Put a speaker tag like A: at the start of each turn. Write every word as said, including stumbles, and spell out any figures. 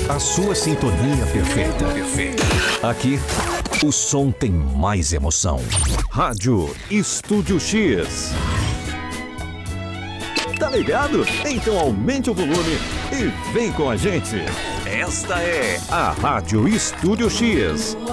A: A sua sintonia perfeita. Perfeita. Aqui, o som tem mais emoção. Rádio Estúdio X. Tá ligado? Então aumente o volume e vem com a gente. Esta é a Rádio Estúdio X,